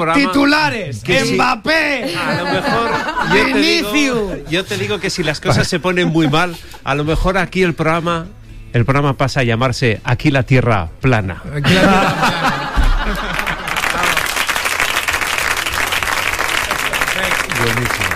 programa... Titulares, Mbappé, a lo mejor yo te digo que si las cosas se ponen muy mal, a lo mejor aquí el programa pasa a llamarse Aquí la Tierra Plana. Aquí la Tierra Plana. Buenísimo.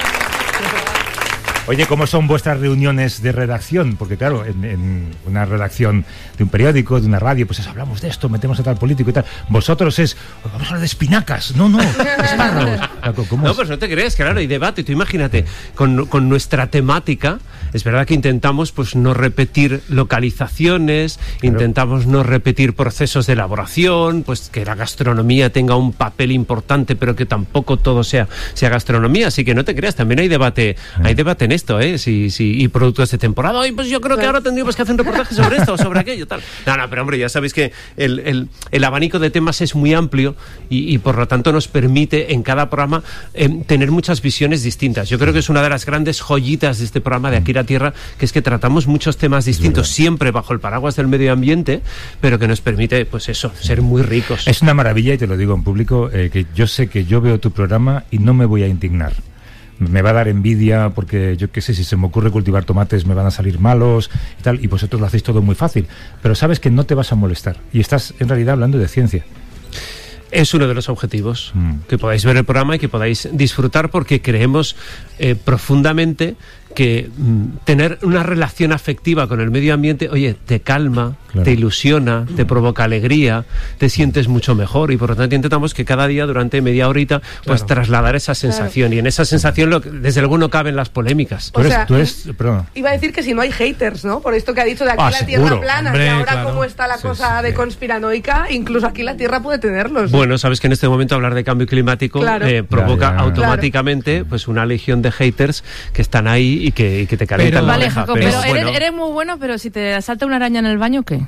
Oye, ¿cómo son vuestras reuniones de redacción? Porque claro, en una redacción de un periódico, de una radio, pues hablamos de esto, metemos a tal político y tal. Vosotros vamos a hablar de espinacas. No, espárragos. No, pues no te crees, claro, hay debate. Tú imagínate, con nuestra temática, es verdad que intentamos pues no repetir localizaciones, intentamos no repetir procesos de elaboración, pues que la gastronomía tenga un papel importante, pero que tampoco todo sea gastronomía. Así que no te creas, también hay debate en esto, y productos de temporada. Ay, pues yo creo que ahora tendríamos que hacer un reportaje sobre esto o sobre aquello, tal. No, pero hombre, ya sabéis que el abanico de temas es muy amplio y por lo tanto nos permite en cada programa tener muchas visiones distintas. Yo creo que es una de las grandes joyitas de este programa de Aquí la Tierra, que es que tratamos muchos temas distintos, siempre bajo el paraguas del medio ambiente, pero que nos permite, pues eso, ser muy ricos. Es una maravilla, y te lo digo en público, que yo sé que yo veo tu programa y no me voy a indignar. Me va a dar envidia porque, yo qué sé, si se me ocurre cultivar tomates me van a salir malos y tal, y vosotros lo hacéis todo muy fácil. Pero sabes que no te vas a molestar y estás en realidad hablando de ciencia. Es uno de los objetivos, que podáis ver el programa y que podáis disfrutar, porque creemos profundamente que tener una relación afectiva con el medio ambiente, oye, te calma, te ilusiona, te provoca alegría, te sientes mucho mejor, y por lo tanto intentamos que cada día durante media horita pues trasladar esa sensación, y en esa sensación desde luego no caben las polémicas. Perdón. Iba a decir que si no hay haters, ¿no? Por esto que ha dicho de aquí la Tierra plana, hombre, y ahora cómo está la cosa de conspiranoica, incluso aquí la Tierra puede tenerlos. Bueno, sabes que en este momento hablar de cambio climático provoca automáticamente pues una legión de haters que están ahí y que te calientan la oreja. Jacob, pero eres muy bueno, pero si te asalta una araña en el baño, ¿qué?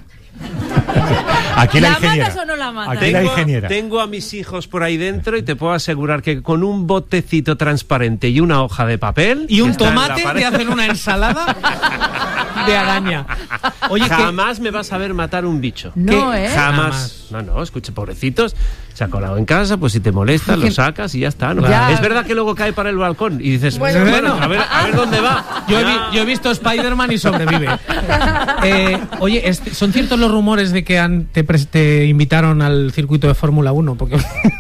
Aquí ¿La matas o no la matas? Aquí la ingeniera. Tengo a mis hijos por ahí dentro y te puedo asegurar que con un botecito transparente y una hoja de papel y un tomate te hacen una ensalada de araña. Oye, jamás me vas a ver matar un bicho. No, Jamás. No, escuche, pobrecitos. Se ha colado en casa, pues si te molesta, lo sacas y ya está. ¿No? Ya. Es verdad que luego cae para el balcón y dices, bueno, a ver dónde va. Yo he visto Spider-Man y sobrevive. Oye, ¿son ciertos los rumores de que te invitaron al circuito de Fórmula 1? Porque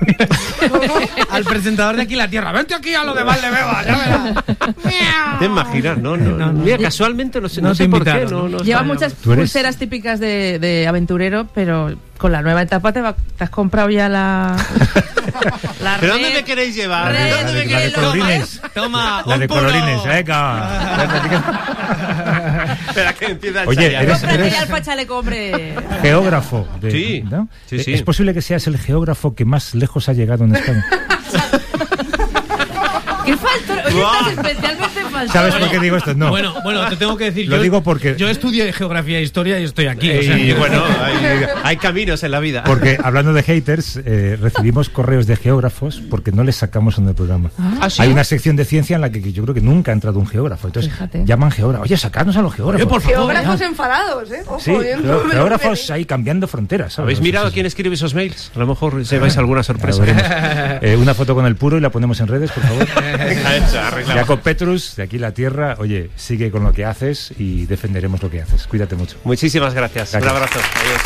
al presentador de Aquí la Tierra, vente aquí a lo de Valdebebas, ya verás. ¿Te imaginas? No. Mira, casualmente no sé por qué. Lleva muchas pulseras típicas de aventurero, pero con la nueva etapa te has comprado ya la ¿Pero dónde me queréis llevar? La de colorines. Toma, la de colorines, Espera que empieza a Oye, eres al chaleco, hombre. Geógrafo. Sí. ¿no? Sí. ¿Es posible que seas el geógrafo que más lejos ha llegado en España? ¿Qué faltó? Oye, estás especialmente faltó. ¿Sabes por qué digo esto? No. Bueno, te tengo que decir. Lo digo porque yo estudié geografía e historia y estoy aquí. Y bueno, hay caminos en la vida. Porque hablando de haters, recibimos correos de geógrafos porque no les sacamos en el programa. ¿Sí? Hay una sección de ciencia en la que yo creo que nunca ha entrado un geógrafo. Entonces llaman geógrafos. Oye, sacarnos a los geógrafos. Por favor. Geógrafos enfadados, ¿eh? Ojo, sí, geógrafos ahí cambiando fronteras, ¿sabes? ¿Habéis mirado quién escribe esos mails? A lo mejor lleváis alguna sorpresa. Una foto con el puro y la ponemos en redes, por favor. Arreglamos. Jacob Petrus, de Aquí la Tierra. Oye, sigue con lo que haces y defenderemos lo que haces. Cuídate mucho. Muchísimas gracias. Un abrazo. Adiós.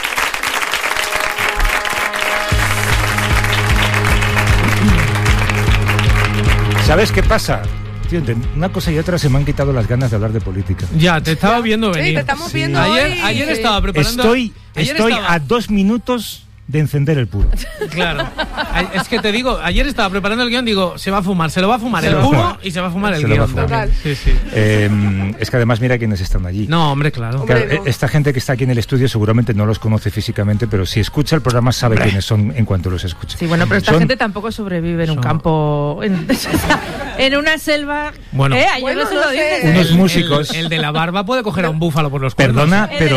¿Sabes qué pasa? Tío, una cosa y otra se me han quitado las ganas de hablar de política. Ya, te estaba viendo venir. Sí, te estamos viendo ayer estaba preparando... Estoy a 2 minutos de encender el puro. Claro. Es que te digo, ayer estaba preparando el guión, digo, se lo va a fumar el puro y se va a fumar el guión también. Sí. Es que además mira quiénes están allí. No, hombre, claro. Esta gente que está aquí en el estudio seguramente no los conoce físicamente, pero si escucha el programa sabe quiénes son en cuanto los escucha. Sí, bueno, pero esta gente tampoco sobrevive en un campo, en una selva. Bueno, no se lo dices. Unos músicos. El de la barba puede coger a un búfalo por los cuernos. Perdona, pero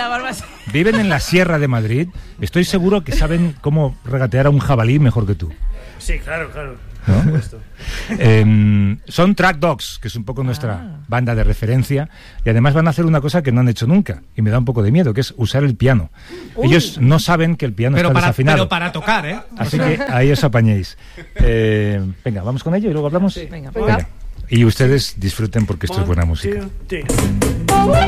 viven en la Sierra de Madrid. Estoy seguro que saben cómo regatear a un jabalí mejor que tú. Sí, claro. ¿No? Son Track Dogs, que es un poco nuestra banda de referencia, y además van a hacer una cosa que no han hecho nunca y me da un poco de miedo, que es usar el piano. Ellos no saben que el piano está desafinado. Pero para tocar, ¿eh? Así que ahí os apañéis. Venga, vamos con ello y luego hablamos. Venga. Y ustedes disfruten porque esto es buena música. 1, 2, 3.